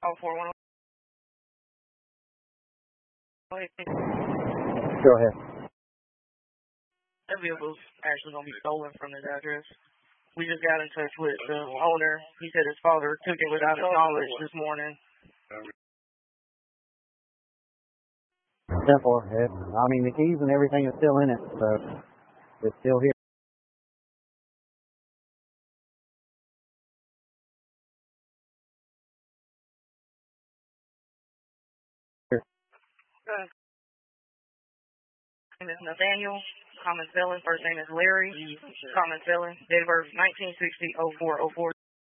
Oh, 411. Go ahead. That vehicle's actually going to be stolen from this address. We just got in touch with the owner. He said his father took it without his knowledge this morning. Simple. I mean, the keys and everything is still in it, so it's still here. Name is Nathaniel. Common felon. First name is Larry. Common felon. Date of birth 1960-04-04.